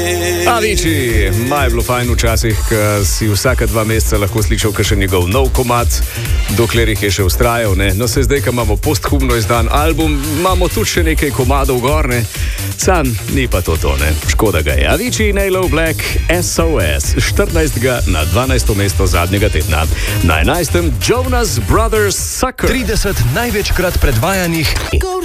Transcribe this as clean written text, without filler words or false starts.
Avicii, maj bilo fajn včasih, ko si vsaka 2 meseca lahko slišal še njegov nov komad, dokler jih je še ustrajal. No, se zdaj, ko imamo posthumno izdan album, imamo tudi še nekaj komadov gor, ne? Sam ni pa to, ne? Škoda ga je. Avicii, Nailo Black, SOS, 14. na 12. mesto zadnjega tedna. Na 11. Jonas Brothers Sucker. 30 največkrat predvajanih